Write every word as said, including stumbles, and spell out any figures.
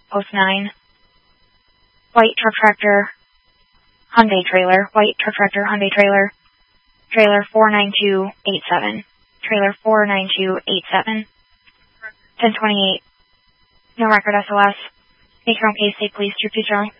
post nine. White truck tractor, Hyundai trailer, white truck tractor, Hyundai trailer, trailer four nine two eight seven, trailer four nine two eight seven, ten twenty-eight, no record S O S, make your own case, state police, two two Charlie.